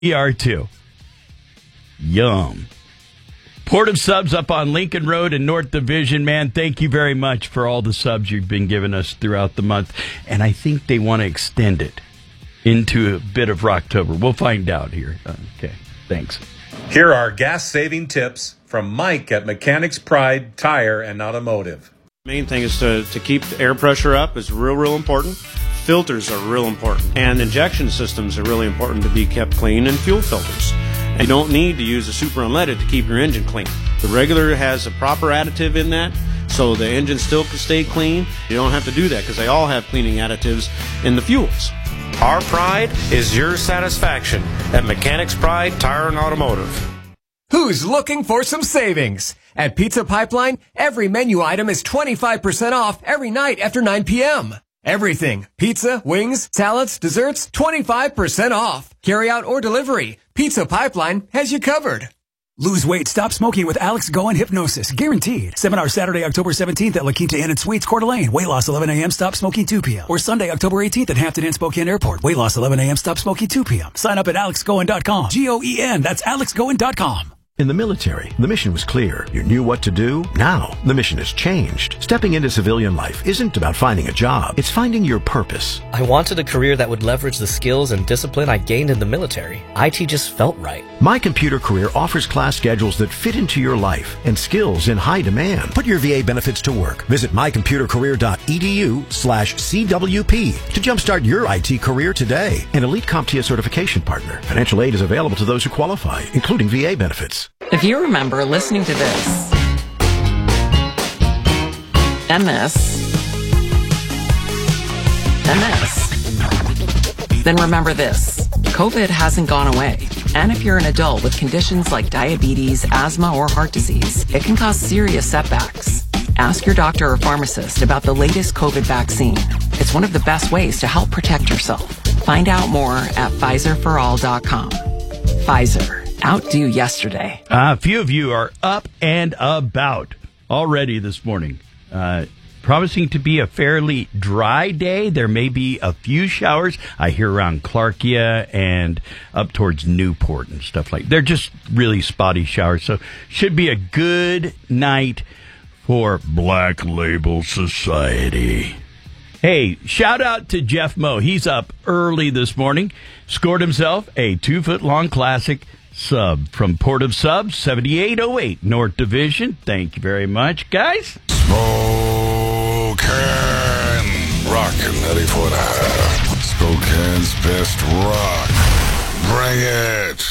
ER2. Yum. Port of Subs up on Lincoln Road in North Division, man. Thank you very much for all the subs you've been giving us throughout the month. And I think they want to extend it into a bit of Rocktober. We'll find out here. Okay, thanks. Here are gas-saving tips from Mike at Mechanics Pride Tire and Automotive. Main thing is to keep the air pressure up is real important. Filters are real important. And injection systems are really important to be kept clean, and fuel filters. And you don't need to use a super unleaded to keep your engine clean. The regular has a proper additive in that, so the engine still can stay clean. You don't have to do that because they all have cleaning additives in the fuels. Our pride is your satisfaction at Mechanics Pride Tire and Automotive. Who's looking for some savings? At Pizza Pipeline, every menu item is 25% off every night after 9 p.m. Everything. Pizza, wings, salads, desserts, 25% off. Carry out or delivery. Pizza Pipeline has you covered. Lose weight, stop smoking with Alex Goen Hypnosis. Guaranteed. Seminar Saturday, October 17th at La Quinta Inn and Suites, Coeur d'Alene. Weight loss 11 a.m., stop smoking 2 p.m. Or Sunday, October 18th at Hampton Inn, Spokane Airport. Weight loss 11 a.m., stop smoking 2 p.m. Sign up at alexgoen.com. Goen, that's alexgoen.com. In the military, the mission was clear. You knew what to do. Now, the mission has changed. Stepping into civilian life isn't about finding a job. It's finding your purpose. I wanted a career that would leverage the skills and discipline I gained in the military. IT just felt right. My Computer Career offers class schedules that fit into your life and skills in high demand. Put your VA benefits to work. Visit mycomputercareer.edu/CWP to jumpstart your IT career today. An elite CompTIA certification partner. Financial aid is available to those who qualify, including VA benefits. If you remember listening to this, and this, then remember this. COVID hasn't gone away. And if you're an adult with conditions like diabetes, asthma, or heart disease, it can cause serious setbacks. Ask your doctor or pharmacist about the latest COVID vaccine. It's one of the best ways to help protect yourself. Find out more at PfizerForAll.com. Pfizer. Outdo yesterday. A few of you are up and about already this morning. Promising to be a fairly dry day. There may be a few showers. I hear around Clarkia and up towards Newport and stuff like that. They're just really spotty showers. So should be a good night for Black Label Society. Hey, shout out to Jeff Moe. He's up early this morning. Scored himself a 2-foot-long classic sub from Port of Subs, 7808 North Division. Thank you very much, guys. Spokane, rockin' 94.5. Spokane's best rock. Bring it.